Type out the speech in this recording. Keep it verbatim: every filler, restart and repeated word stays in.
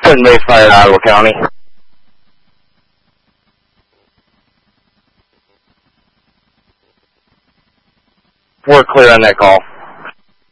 Twin base fire in Ottawa County. We're clear on that call.